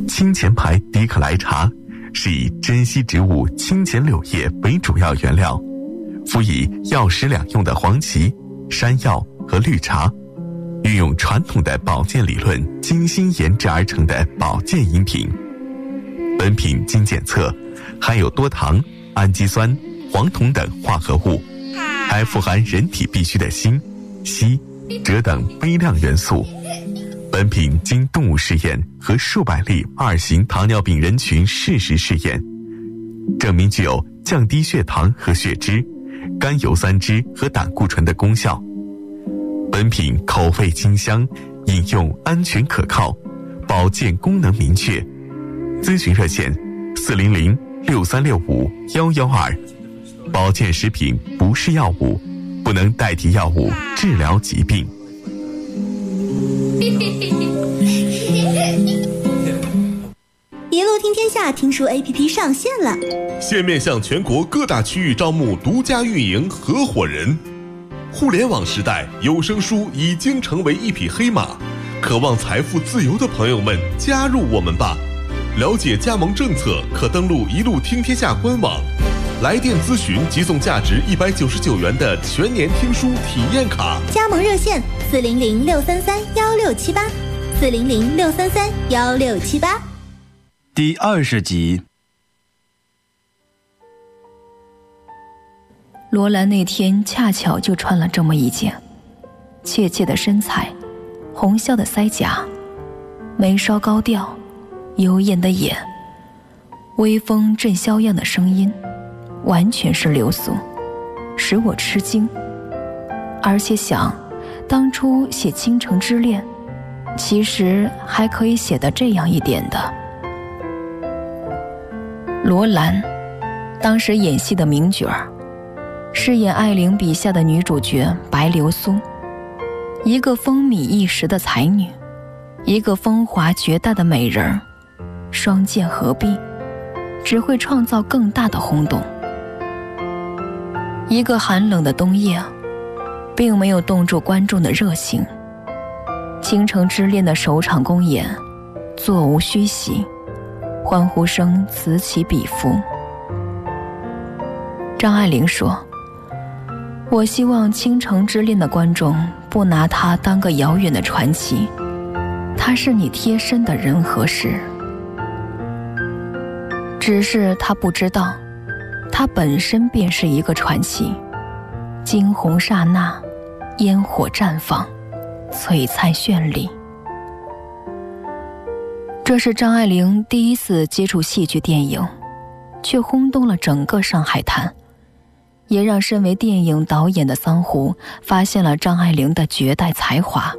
清钱牌迪克莱茶是以珍稀植物清钱柳叶为主要原料，辅以药食两用的黄芪、山药和绿茶，运用传统的保健理论精心研制而成的保健饮品。本品经检测含有多糖、氨基酸、黄酮等化合物，还富含人体必需的锌、硒、锗等微量元素。本品经动物试验和数百例2型糖尿病人群事实试验，证明具有降低血糖和血脂、甘油三酯和胆固醇的功效。本品口味清香，饮用安全可靠，保健功能明确。咨询热线400-6365-112。保健食品不是药物，不能代替药物治疗疾病。 一路听天下听书 APP 上线了， 现面向全国各大区域招募独家运营合伙人。互联网时代，有声书已经成为一匹黑马，渴望财富自由的朋友们加入我们吧。了解加盟政策，可登录一路听天下官网，来电咨询即送价值199元的全年听书体验卡。 加盟热线400-633-1678，400-633-1678。 第20集。 罗兰那天恰巧就穿了这么一件，怯怯的身材，红笑的腮颊，眉梢高调，幽艳的眼，微风正消漾的声音，完全是流苏，使我吃惊。而且想，当初写《倾城之恋》，其实还可以写得这样一点的。罗兰，当时演戏的名角儿，饰演艾琳笔下的女主角白流苏，一个风靡一时的才女，一个风华绝代的美人儿，双剑合璧，只会创造更大的轰动。一个寒冷的冬夜，并没有冻住观众的热情。倾城之恋的首场公演，座无虚席，欢呼声此起彼伏。张爱玲说，我希望倾城之恋的观众不拿它当个遥远的传奇，它是你贴身的人和事。只是他不知道，它本身便是一个传奇。惊鸿刹那，烟火绽放，璀璨绚丽。这是张爱玲第一次接触戏剧电影，却轰动了整个上海滩，也让身为电影导演的桑湖发现了张爱玲的绝代才华。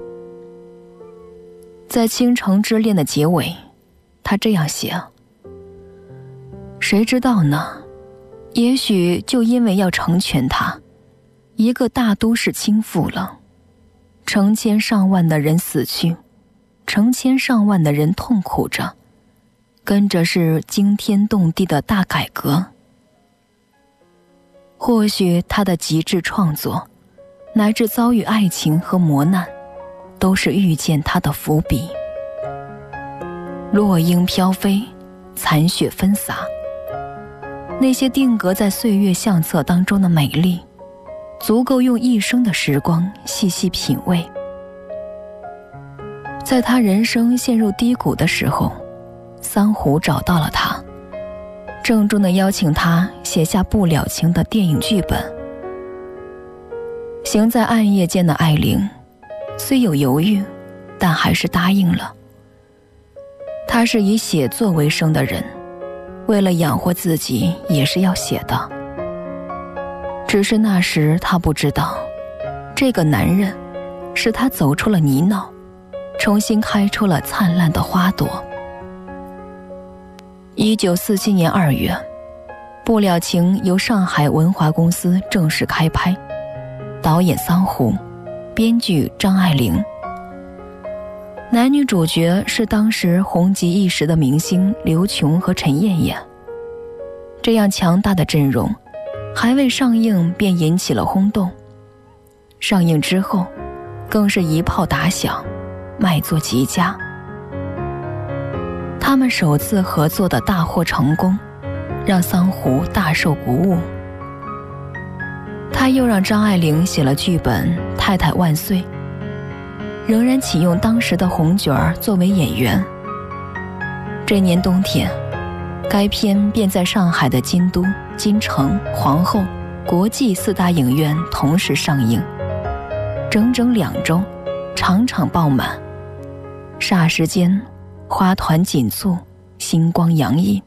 在《倾城之恋》的结尾，他这样写：谁知道呢？也许就因为要成全他，一个大都市倾覆了，成千上万的人死去，成千上万的人痛苦着，跟着是惊天动地的大改革。或许他的极致创作，乃至遭遇爱情和磨难，都是遇见他的伏笔。落英飘飞，残雪纷洒，那些定格在岁月相册当中的美丽，足够用一生的时光细细品味。在他人生陷入低谷的时候，桑湖找到了他，郑重地邀请他写下不了情的电影剧本。行在暗夜间的艾琳，虽有犹豫，但还是答应了。他是以写作为生的人，为了养活自己也是要写的。只是那时他不知道，这个男人使他走出了泥淖，重新开出了灿烂的花朵。1947年2月，不了情由上海文华公司正式开拍，导演桑湖，编剧张爱玲。男女主角是当时红极一时的明星刘琼和陈燕燕。这样强大的阵容，还未上映便引起了轰动。上映之后，更是一炮打响，卖座极佳。 他们首次合作的大获成功，让桑弧大受鼓舞。他又让张爱玲写了剧本《太太万岁》，仍然启用当时的红角儿作为演员。这年冬天，该片便在上海的京都、京城、皇后、国际4大影院同时上映，整整2周，场场爆满，霎时间花团锦簇，星光洋溢。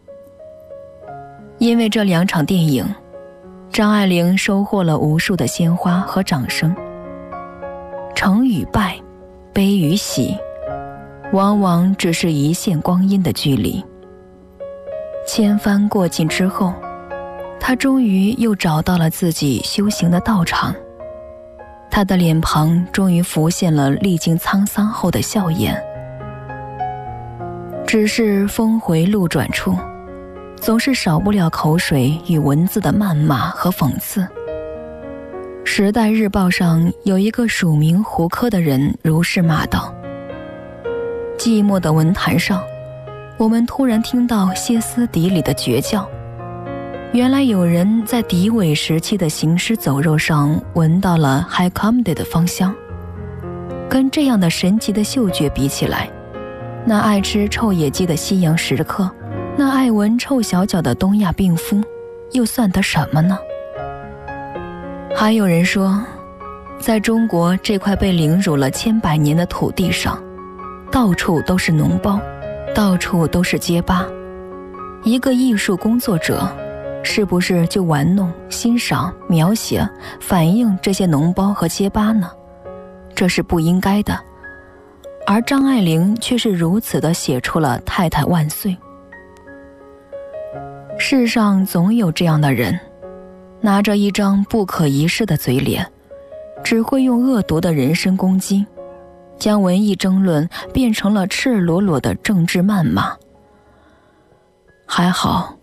因为这2场电影，张爱玲收获了无数的鲜花和掌声。成与败，悲与喜，往往只是一线光阴的距离。千帆过尽之后，她终于又找到了自己修行的道场，她的脸庞终于浮现了历经沧桑后的笑颜。只是峰回路转处，总是少不了口水与文字的谩骂和讽刺。时代日报上有一个署名胡柯的人如是骂道：寂寞的文坛上，我们突然听到歇斯底里的绝叫。原来有人在敌伪时期的行尸走肉上闻到了 High Comedy 的芳香。跟这样的神奇的嗅觉比起来，那爱吃臭野鸡的西洋食客，那爱闻臭小脚的东亚病夫，又算得什么呢？还有人说，在中国这块被凌辱了千百年的土地上，到处都是脓包，到处都是结疤。一个艺术工作者，是不是就玩弄、欣赏、描写、反映这些脓包和结疤呢？这是不应该的。而张爱玲却是如此地写出了《太太万岁》。世上总有这样的人，拿着一张不可一世的嘴脸，只会用恶毒的人身攻击，将文艺争论变成了赤裸裸的政治谩骂。还好